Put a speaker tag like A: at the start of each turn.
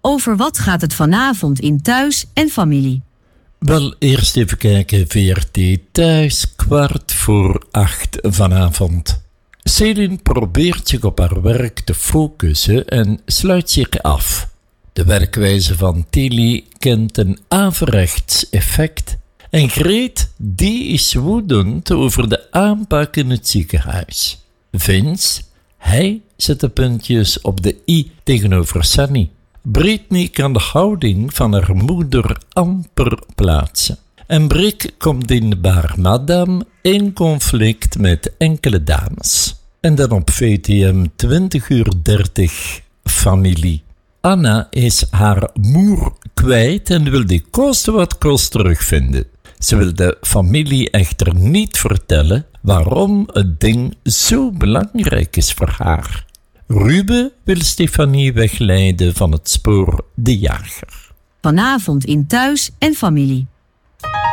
A: Over wat gaat het vanavond in Thuis en Familie?
B: Wel, eerst even kijken. VRT Thuis, 7:15 vanavond. Céline probeert zich op haar werk te focussen en sluit zich af. De werkwijze van Tilly kent een averechts effect. En Greet, die is woedend over de aanpak in het ziekenhuis. Vince, hij zet de puntjes op de i tegenover Sunny. Brittany kan de houding van haar moeder amper plaatsen. En Brik komt in de bar Madame in conflict met enkele dames. En dan op VTM 20:30 Familie. Anna is haar moer kwijt en wil die koste wat kost terugvinden. Ze wil de familie echter niet vertellen waarom het ding zo belangrijk is voor haar. Ruben wil Stefanie wegleiden van het spoor De Jager.
A: Vanavond in Thuis en Familie.